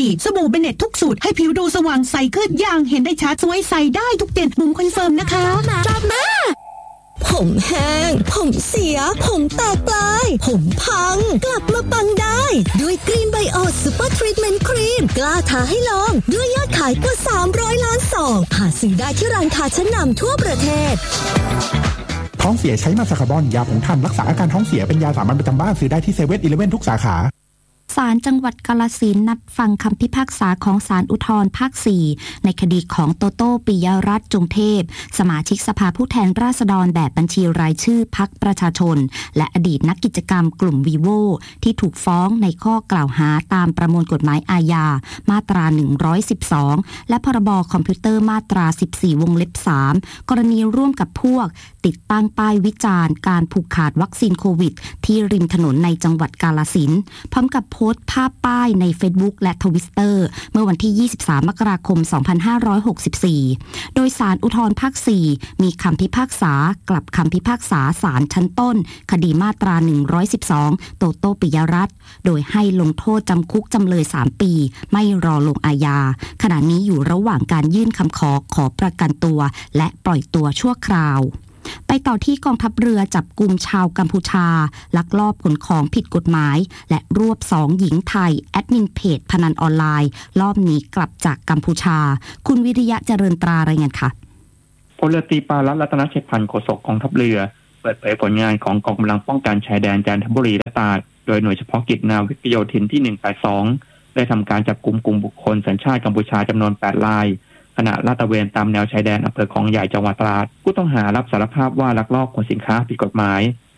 สบู่เบเน็ตทุกสูตรให้ผิวดูสว่างใสขึ้นอย่างเห็นได้ชัดสวยใสได้ทุกเดือนบุ๋มคอนเฟิร์มนะคะจบมาผมแห้งผมเสียผมแตกปลายผมพังกลับมาปังได้ด้วยกรีนไบโอซูเปอร์ทรีทเมนต์ครีมกล้าท้าให้ลองด้วยยอดขายกว่า300 ล้านซองหาซื้อได้ที่ร้านค้าชั้นนำทั่วประเทศท้องเสียใช้มาสคาร์บอนยาผงท่านรักษาอาการท้องเสียเป็นยาสามัญประจำบ้านซื้อได้ที่เซเว่น-11ทุกสาขาศาลจังหวัดกาฬสินธุ์นัดฟังคำพิพากษาของศาลอุทธรณ์ภาค 4ในคดีของโตโต้ปิยรัตน์จงเทพสมาชิกสภาผู้แทนราษฎรแบบบัญชีรายชื่อพรรคประชาชนและอดีตนักกิจกรรมกลุ่มวีโวที่ถูกฟ้องในข้อกล่าวหาตามประมวลกฎหมายอาญามาตรา112และพรบคอมพิวเตอร์มาตรา14วงเล็บ3กรณีร่วมกับพวกติดตั้งป้ายวิจารณ์การผูกขาดวัคซีนโควิดที่ริมถนนในจังหวัดกาฬสินธุ์พร้อมกับโพสต์ภาพป้ายใน Facebook และ Twitter เมื่อวันที่23มกราคม2564โดยศาลอุทธรณ์ภาค 4มีคำพิพากษากลับคำพิพากษาศาลชั้นต้นคดีมาตรา112โตโต้ปิยรัตน์โดยให้ลงโทษจำคุกจำเลย3ปีไม่รอลงอาญาขณะนี้อยู่ระหว่างการยื่นคำขอประกันตัวและปล่อยตัวชั่วคราวไปต่อที่กองทัพเรือจับกุมชาวกัมพูชาลักลอบขนของผิดกฎหมายและรวบ2หญิงไทยแอดมินเพจพนันออนไลน์รอบหนีกลับจากกัมพูชาคุณวิริยะเจริญตรารายงานค่ะพลเรือตรีปารัตน์รัตนเชษฐพันธ์โฆษกกองทัพเรือเปิดเผยผลงานของกองกำลังป้องกันชายแดนจันทบุรีและตราดโดยหน่วยเฉพาะกิจนาวิกโยธินที่182ได้ทำการจับกุมกลุ่มบุคคลสัญชาติกัมพูชาจำนวน8รายขณะลาดตระเวนตามแนวชายแดนอำเภอคลองใหญ่จังหวัดตราดผู้ต้องหารับสารภาพว่าลักลอบขนสินค้าผิดกฎหมาย